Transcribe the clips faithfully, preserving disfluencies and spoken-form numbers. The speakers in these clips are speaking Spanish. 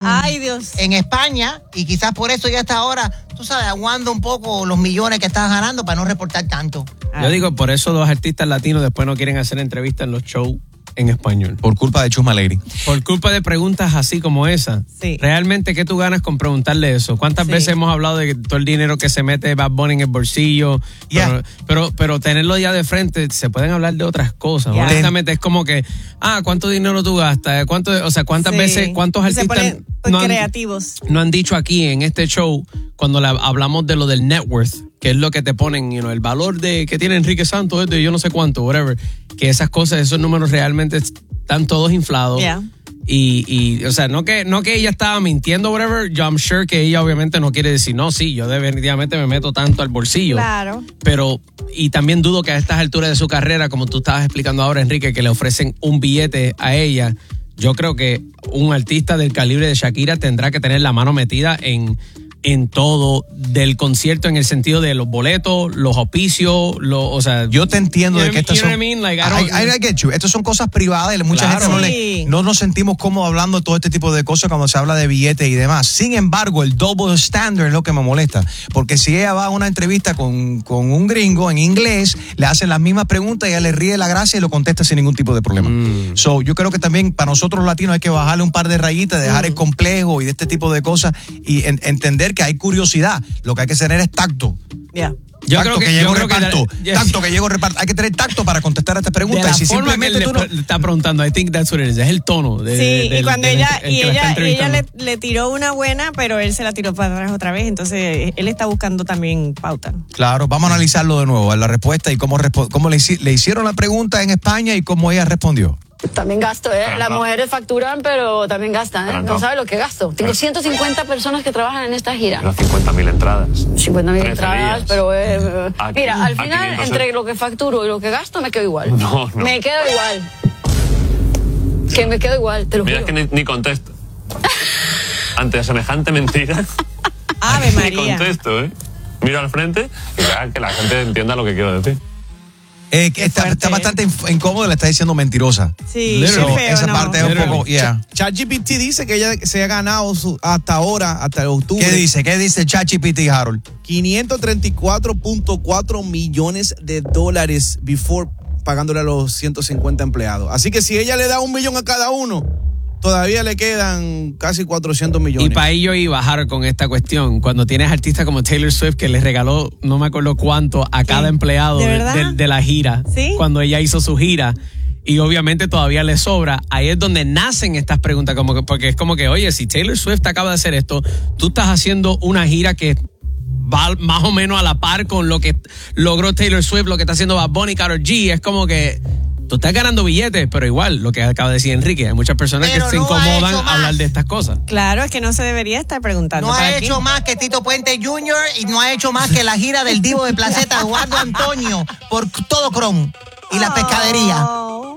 Ay, Dios. en España y quizás por eso ya hasta ahora, tú sabes, aguanta un poco los millones que estás ganando para no reportar tanto. Yo digo, por eso los artistas latinos después no quieren hacer entrevistas en los shows en español. Por culpa de Chusma Lady. Por culpa de preguntas así como esa. Sí. Realmente, ¿qué tú ganas con preguntarle eso? ¿Cuántas Sí. veces hemos hablado de que todo el dinero que se mete Bad Bunny en el bolsillo? Yeah. Pero, pero, pero tenerlo ya de frente, se pueden hablar de otras cosas. Yeah. Honestamente, es como que, ah, ¿cuánto dinero tú gastas? ¿Cuánto, o sea, ¿cuántas Sí. veces, cuántos Y se artistas ponen, pues, no han, creativos. no han dicho aquí en este show, cuando la- hablamos de lo del net worth, que es lo que te ponen, you know, el valor de que tiene Enrique Santos, de yo no sé cuánto, whatever, que esas cosas, esos números realmente están todos inflados. Yeah. Y, y, o sea, no que, no que ella estaba mintiendo, whatever, yo I'm sure que ella obviamente no quiere decir, no, sí, yo definitivamente me meto tanto al bolsillo. Claro. Pero, y también dudo que a estas alturas de su carrera, como tú estabas explicando ahora, Enrique, que le ofrecen un billete a ella, yo creo que un artista del calibre de Shakira tendrá que tener la mano metida en, en todo del concierto, en el sentido de los boletos, los auspicios, lo, o sea... Yo te entiendo you de know, que estas you know son... what I mean? Like, I don't- I, I, I get you. Estas son cosas privadas y mucha Claro. gente no, Sí. le, no nos sentimos cómodos hablando de todo este tipo de cosas cuando se habla de billetes y demás. Sin embargo, el double standard es lo que me molesta. Porque si ella va a una entrevista con, con un gringo en inglés, le hacen las mismas preguntas y ella le ríe la gracia y lo contesta sin ningún tipo de problema. Mm. So, yo creo que también para nosotros los latinos hay que bajarle un par de rayitas, dejar el complejo y de este tipo de cosas y en- entender que hay curiosidad. Lo que hay que tener es tacto. Ya. Yo tacto creo que- que, yo llegó creo que reparto. la- Tacto que llegó reparto. Hay que tener tacto para contestar a esta De pregunta. la Y si forma que simplemente le, tú no... le está preguntando, I think that's what it is, es el tono. De, Sí, de- y del- cuando del- ella, el y que la está ella, ella entrevistando. le, le tiró una buena, pero él se la tiró para atrás otra vez, entonces él está buscando también pauta. Claro, vamos a analizarlo de nuevo, la respuesta y cómo, respo- cómo le, hici- le hicieron la pregunta en España y cómo ella respondió. También gasto, ¿eh? Pero Las no. mujeres facturan, pero también gastan, ¿eh? Pero No no. sabes lo que gasto. Tengo Pero- ciento cincuenta personas que trabajan en esta gira. Las cincuenta mil entradas. cincuenta mil trece entradas, días. pero... eh, A- mira, al a final, quinientos entre lo que facturo y lo que gasto, me quedo igual. No, no. Me quedo igual. Que me quedo igual, te lo Mira, juro. es que ni, ni contesto. Ante semejante mentira, Ave ni María. contesto, ¿eh? Miro al frente y ya que la gente entienda lo que quiero decir. Eh, que está, fuerte, está ¿eh? bastante inf- incómodo, le está diciendo mentirosa. Sí, So, qué feo, esa ¿no? parte es un Literally. poco, yeah. ChatGPT dice que ella se ha ganado su- hasta ahora, hasta octubre, ¿Qué dice? ¿Qué dice ChatGPT, Harold? quinientos treinta y cuatro punto cuatro millones de dólares before pagándole a los ciento cincuenta empleados. Así que si ella le da un millón a cada uno, todavía le quedan casi cuatrocientos millones. Y para ello iba bajar con esta cuestión, cuando tienes artistas como Taylor Swift que le regaló no me acuerdo cuánto a cada empleado ¿De de, verdad? de- de la gira, ¿Sí? cuando ella hizo su gira, y obviamente todavía le sobra, ahí es donde nacen estas preguntas, como que, porque es como que, oye, si Taylor Swift acaba de hacer esto, tú estás haciendo una gira que va más o menos a la par con lo que logró Taylor Swift, lo que está haciendo Bad Bunny, Karol G, es como que tú estás ganando billetes, pero igual, lo que acaba de decir Enrique, hay muchas personas Pero que se no ha incomodan hecho a hablar más. de estas cosas. Claro, es que no se debería estar preguntando. No ha ¿para qué? hecho más que Tito Puente junior y no ha hecho más que la gira del Divo de Placeta, Eduardo Antonio, por todo Chrome y la pescadería. Oh.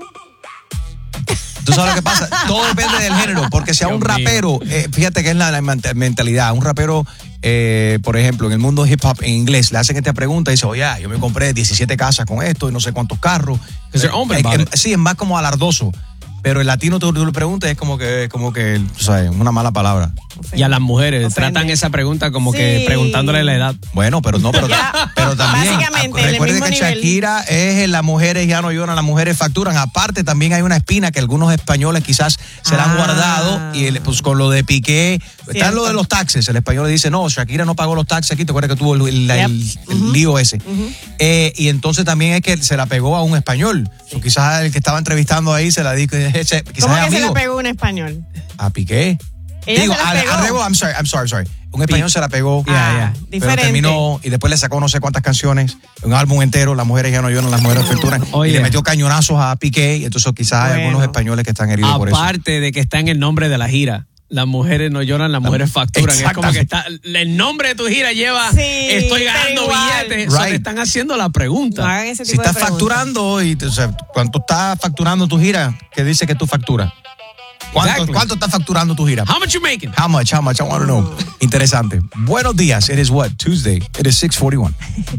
¿Tú sabes lo que pasa? Todo depende del género, porque si a un Dios mío. rapero, eh, fíjate que es la, la ment- mentalidad, un rapero, eh, por ejemplo, en el mundo hip hop en inglés, le hacen esta pregunta y dice, oye, yo me compré diecisiete casas con esto y no sé cuántos carros. Because they're open Eh, about eh, it. sí, es más como alardoso. Pero el latino tú, tú le preguntas es como que, como que, tú sabes, una mala palabra. Y a las mujeres Ofende. tratan esa pregunta como Sí. que preguntándole la edad. Bueno, pero no, pero, Ya, pero también. básicamente, en el Recuerde mismo que nivel. Shakira es las mujeres ya no lloran, las mujeres facturan. Aparte, también hay una espina que algunos españoles quizás se la han Ah. guardado. Y el- pues con lo de Piqué, está Cierto. lo de los taxes. El español le dice, no, Shakira no pagó los taxes aquí. ¿Te acuerdas que tuvo el, el- el- Yep. el lío ese? Eh, y entonces también es que se la pegó a un español. O quizás el que estaba entrevistando ahí se la dijo, ese, quizás ¿Cómo es que se amigo. la pegó un español? A Piqué. Ella Digo, se la al, pegó. al revés, I'm sorry, I'm sorry, sorry. Un español se la pegó. Ah, yeah. Pero diferente. terminó y después le sacó no sé cuántas canciones, un álbum entero, las mujeres ya no lloran, las mujeres facturan. Oye. Y le metió cañonazos a Piqué, y entonces quizás hay Bueno. algunos españoles que están heridos por eso. Aparte de que está en el nombre de la gira. Las mujeres no lloran, las mujeres facturan. Es como que está, el nombre de tu gira lleva, Sí, estoy pero ganando igual. billetes. So, Right. te están haciendo la pregunta. No hagan ese Si tipo de estás preguntas. facturando, y, o sea, ¿cuánto estás facturando tu gira? ¿Qué dice que tú facturas? ¿Cuánto, Exactly. ¿Cuánto estás facturando tu gira? How much you making? How much, how much, I want to know. Interesante. Buenos días, it is what? Tuesday, it is six forty-one.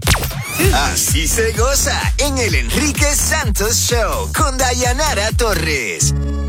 Así se goza en el Enrique Santos Show con Dayanara Torres.